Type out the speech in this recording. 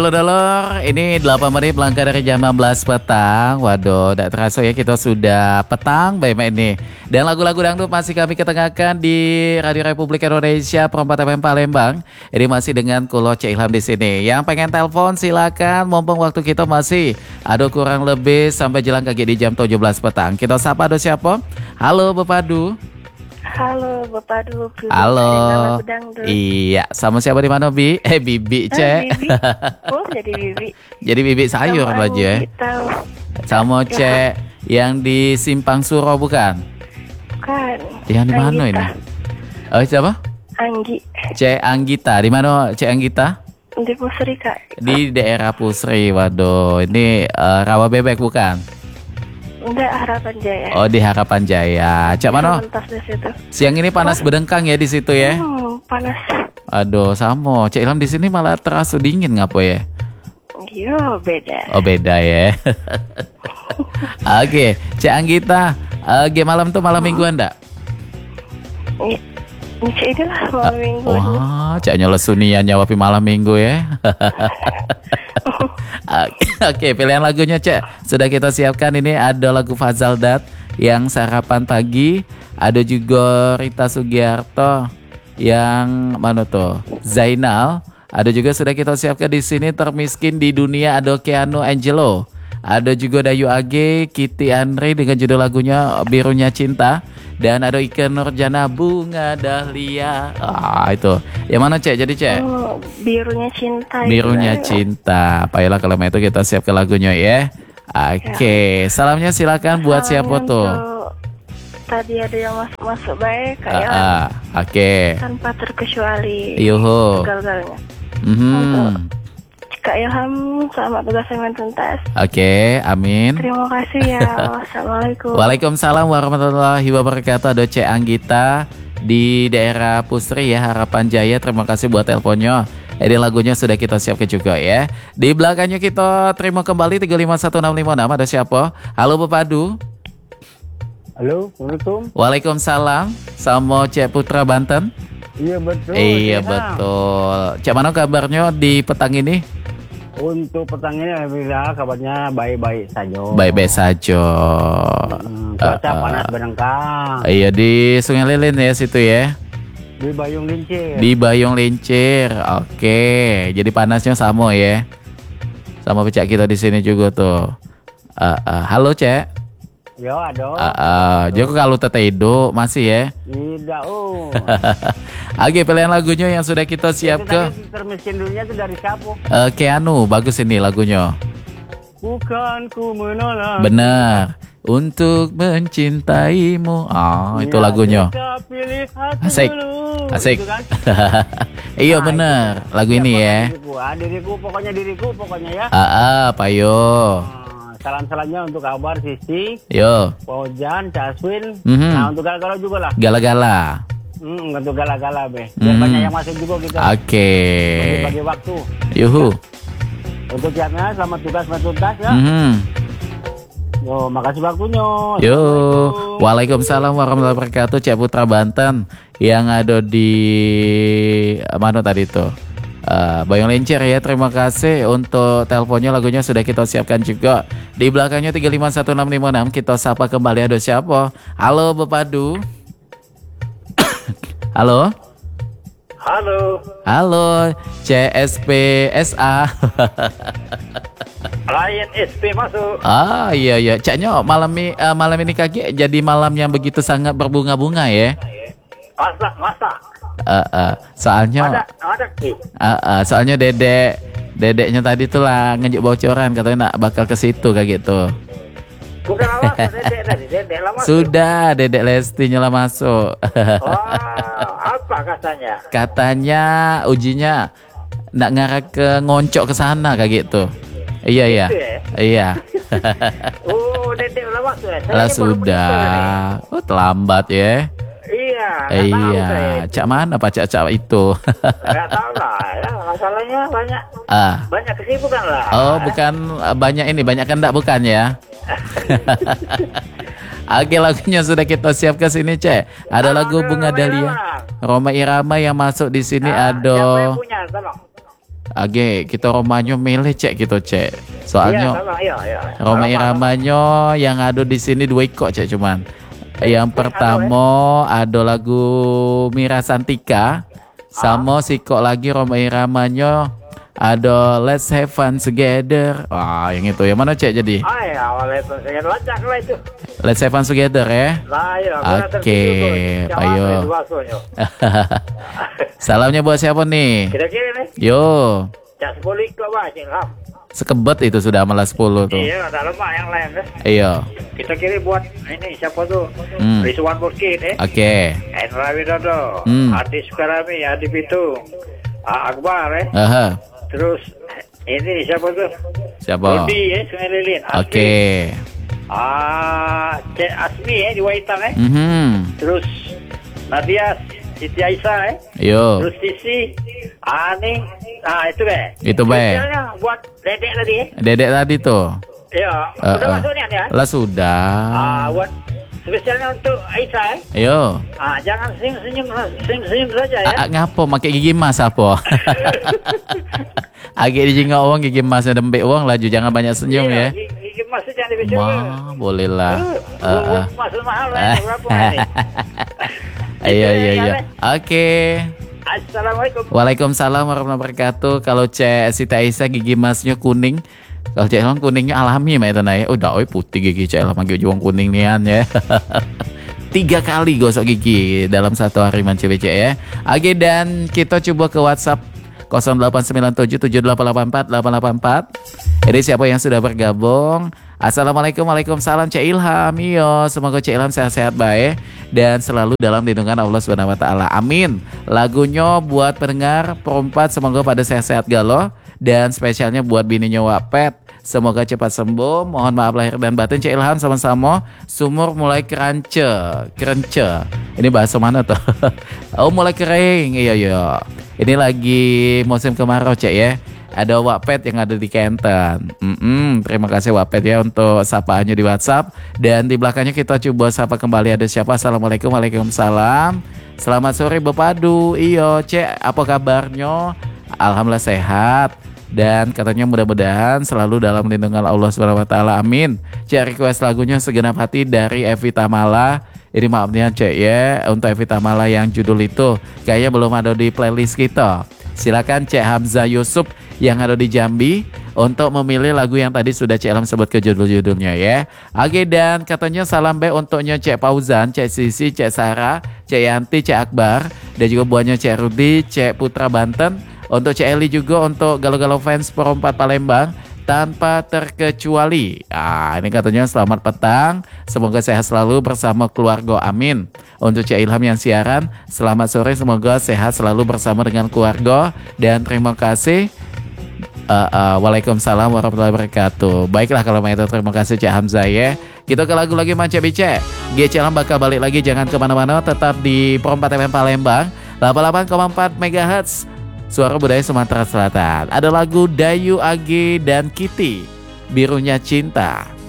Halo Dolor, ini 8 menit melangkah dari jam 16 petang. Waduh, tidak terasa ya kita sudah petang baik ini. Dan lagu-lagu dangdut masih kami ketengahkan di Radio Republik Indonesia Perempat FM Palembang. Ini masih dengan Kulo C Ilham di sini. Yang pengen telepon silakan, mumpung waktu kita masih ada kurang lebih sampai jelang kaki di jam 17 petang. Kita sapa do siapa? Halo Bepadu. Halo Bapak Du. Halo. Iya, sama siapa di mana Bi? Bibi Cek. Bibi. Oh, jadi Bibi. Jadi Bibi sayur baju ya. Sama Cek yang di Simpang Suro bukan? Bukan. Yang di mana ini? Oh, siapa? Anggi. Cek Anggita. Di mana Cek Anggita? Di Pusri, Kak. Di daerah Pusri. Waduh, ini rawa bebek bukan? Enggak, Harapan Jaya. Oh, di Harapan Jaya. Cak mana? Di situ. Siang ini panas berdengkang ya di situ ya? Panas. Aduh, sama. Cek Ilham di sini malah terasa dingin ngapo ya? Iya, beda. Oh, beda ya. Oke, Cak Anggita, game malam tuh malam mingguan enggak? Ini lah malam minggu. Wah, Cak nyelesu nih nyawapi malam minggu ya. Oke, pilihan lagunya Cak sudah kita siapkan. Ini ada lagu Fazal Dat yang Sarapan Pagi, ada juga Rita Sugiarto yang mana tuh? Zainal, ada juga sudah kita siapkan di sini Termiskin di Dunia, ada Keanu Angelo. Ada juga Dayu Age, Kitty Andre dengan judul lagunya Birunya Cinta. Dan ada Ike Nurjana Bunga Dahlia. Itu. Yang mana Cek? Jadi Cek? Birunya Cinta. Birunya Cinta. Ayolah kalau itu kita siapkan lagunya ya. Oke. Salamnya silakan buat siapa tuh? Tadi ada yang masuk baik kayak. Oke. Tanpa terkecuali. Yuhu. Gagal-galnya. Kak Ilham, selamat tugas yang tuntas. Oke, amin. Terima kasih ya. Wassalamualaikum. Waalaikumsalam warahmatullahi wabarakatuh. Ada Cek Anggita di daerah Pusri ya, Harapan Jaya. Terima kasih buat teleponnya. Ini lagunya sudah kita siapkan juga ya. Di belakangnya kita terima kembali 351656. Ada siapa? Halo Bepadu. Halo, Assalamualaikum. Waalaikumsalam. Sama Cek Putra Banten. Iya betul. Iya betul. Cek mana kabarnya di petang ini? Untuk petang ini alhamdulillah kabarnya baik-baik saja. Baik-baik saja. Cuaca panas berdengkang. Iya di Sungai Lilin ya situ ya. Di Bayung Lincir. Di Bayung Lincir. Oke, jadi panasnya sama ya. Sama pecah kita di sini juga tuh. Halo Cek. Yo, aduh. Joko kalau tetedo masih ya? Tidak, Oke, pilihan lagunya yang sudah kita siapkan. Termiskin dulunya itu dari siapa? Keanu, bagus ini lagunya. Bukan ku menolak. Benar. Untuk mencintaimu. Itu lagunya. Asik. Asik. Gitu kan? Iya benar. Lagu ini ya. Diriku pokoknya ya. Payo. Salam-salamnya untuk Kabar, Sisi, Yo, Pojan, Caswin. Nah untuk Gala-Gala juga lah. Gala-Gala. Untuk Gala-Gala be. Biar banyak yang masuk juga kita. Oke. Bagi waktu. Yuhu. Untuk siapnya selamat tugas ya. Yo, makasih waktunya. Yo, waalaikumsalam warahmatullahi wabarakatuh. Cek Putra Banten yang ada di mana tadi tuh? Bayung Lincir ya, terima kasih untuk teleponnya. Lagunya sudah kita siapkan juga. Di belakangnya 351656. Kita sapa kembali, ada siapa? Halo Bepadu. Halo. Halo CSPSA. Lion SP masuk. Iya. Caknya malam ini kaki jadi malam yang begitu sangat berbunga-bunga ya. Masak. Soalnya soalnya dedeknya tadi tuh lah ngejuk bocoran katanya nak bakal ke situ kayak gitu. Bukan awak, dedek lah masuk. Sudah, dedek Lestinya lah masuk. Apa katanya? Katanya ujinya nak ngarah ke ngoncok ke sana kayak gitu. Iya. Gitu ya? Iya. Dedek lah masuk ya. Lah sudah. Terlambat ya. Iya. Cak mana Pak Cak itu? Enggak tahu lah ya, masalahnya banyak kesibukan lah. Oh, bukan banyak ini, banyak kendak bukan ya? Oke, lagunya sudah kita siapkan sini, Cek. Ada lagu Bunga Dahlia, Rhoma Irama yang masuk di sini ada. Siapa yang punya? Tolong. Age kita Romanyo milih cek gitu cek. Soalnya Iya. Roma Iramanyo yang ada di sini 2 kok cek cuman. Yang pertama ada lagu Mira Santika sama kok lagi Roma Iramanyo ada Let's Have Fun Together. Wah, yang itu. Yang mana cek jadi? Let's Have Fun Together ya. Oke, ayo. Salamnya buat siapa nih? Kira-kira nih. Yo. Cak 10 ikut apa Cik Ilham? Sekebet itu sudah malah 10 tuh. Iya, tak lemak yang lain deh. Iya. Kita kira buat ini siapa tuh? Rizwan Burkin Oke. Endra Widodo, Adi Sukarami, Adi Pitung, Akbar Aha. Terus ini siapa tuh? Siapa? Rudi Sungai Lilin. Oke. Cik Asmi di Waitan Terus Nadia Siti Aisyah Yo. Terus Sisi Ani. Itu Itu spesialnya buat dedek tadi Dedek tadi tuh. Iya. Sudah masuknya ya? Lah sudah. Buat spesialnya untuk Aisyah Yo. Jangan senyum saja ya. Ngapo pakai gigi emas apa? Agak dijingga uang gigi emasnya dembek uang laju jangan banyak senyum ya. Gigi emas jangan dibicarakan. Boleh lah. Masuk mahal lah berapa ini? Iya. Oke. Assalamualaikum. Waalaikumsalam warahmatullahi wabarakatuh. Kalau Cek Siti Aisyah gigi emasnya kuning. Kalau Cek Ilham kuningnya alami mah itu ya. Udah putih gigi Cek Ilham pakai juang kuning nian ya. 3 kali gosok gigi dalam 1 hari Cek ya. Oke, dan kita coba ke WhatsApp 08977884 Ini siapa yang sudah bergabung? Assalamualaikum, waalaikumsalam Cek Ilham. Iyo, semoga Cek Ilham sehat-sehat baik dan selalu dalam lindungan Allah Subhanahu wa taala. Amin. Lagunya buat pendengar perempat semoga pada sehat-sehat galau dan spesialnya buat bininya Wapet. Semoga cepat sembuh. Mohon maaf lahir dan batin Cek Ilham sama-sama. Sumur mulai kerence. Ini bahasa mana tuh? Mulai kering. Iya. Ini lagi musim kemarau Cek ya. Ada Wapet yang ada di Kenten. Terima kasih Wapet ya untuk sapaannya di WhatsApp. Dan di belakangnya kita coba sapa kembali ada siapa. Assalamualaikum, waalaikumsalam. Selamat sore Bepadu. Iyo Cek, apa kabarnya? Alhamdulillah sehat. Dan katanya mudah-mudahan selalu dalam lindungan Allah Subhanahu wa taala. Amin. Cek request lagunya Segenap Hati dari Evi Tamala. Ini maafnya Cek ya untuk Evi Tamala yang judul itu kayaknya belum ada di playlist kita. Silakan Cek Hamzah Yusuf yang ada di Jambi untuk memilih lagu yang tadi sudah Cek Ilham sebut ke judul-judulnya ya. Oke, dan katanya salam baik untuknya Cek Fauzan, Cek Sisi, Cek Sarah, Cek Yanti, Cek Akbar, dan juga buahnya Cek Rudi, Cek Putra Banten, untuk Cek Eli juga untuk galau-galau fans Perempat Palembang tanpa terkecuali. Ini katanya selamat petang, semoga sehat selalu bersama keluarga, amin. Untuk Cek Ilham yang siaran, selamat sore, semoga sehat selalu bersama dengan keluarga dan terima kasih. Waalaikumsalam warahmatullahi wabarakatuh. Baiklah kalau itu terima kasih Cek Hamzah ya. Kita ke lagu lagi Manca Bice. Cek Ilham bakal balik lagi, jangan kemana-mana, tetap di Perempat FM Palembang 88,4 MHz Suara Budaya Sumatera Selatan. Ada lagu Dayu Agi dan Kitty, Birunya Cinta.